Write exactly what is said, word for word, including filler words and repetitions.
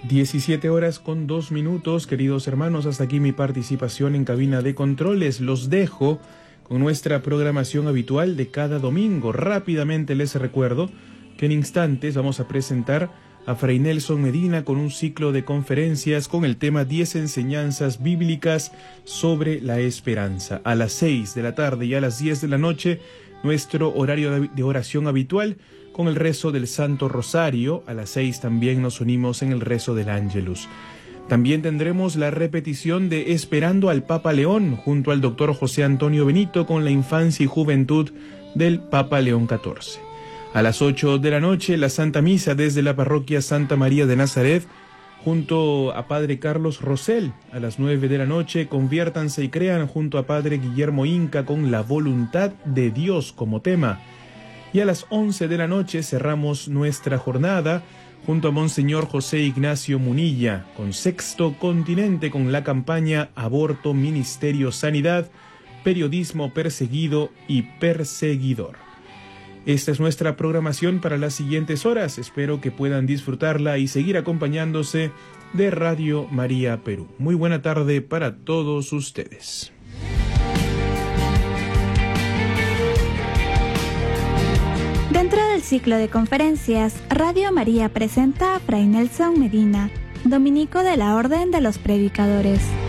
diecisiete horas con dos minutos, queridos hermanos, hasta aquí mi participación en cabina de controles. Los dejo con nuestra programación habitual de cada domingo. Rápidamente les recuerdo que en instantes vamos a presentar a Fray Nelson Medina con un ciclo de conferencias con el tema diez enseñanzas bíblicas sobre la esperanza. A las seis de la tarde y a las diez de la noche, nuestro horario de oración habitual con el rezo del Santo Rosario. A las seis también nos unimos en el rezo del Ángelus. También tendremos la repetición de Esperando al Papa León junto al doctor José Antonio Benito con la infancia y juventud del Papa León catorce. A las ocho de la noche, la Santa Misa desde la parroquia Santa María de Nazaret junto a Padre Carlos Rosell. A las nueve de la noche, Conviértanse y Crean junto a Padre Guillermo Inca con la voluntad de Dios como tema. Y a las once de la noche cerramos nuestra jornada junto a Monseñor José Ignacio Munilla con Sexto Continente con la campaña Aborto, Ministerio, Sanidad, Periodismo Perseguido y Perseguidor. Esta es nuestra programación para las siguientes horas. Espero que puedan disfrutarla y seguir acompañándose de Radio María Perú. Muy buena tarde para todos ustedes. Dentro del ciclo de conferencias, Radio María presenta a Fray Nelson Medina, dominico de la Orden de los Predicadores.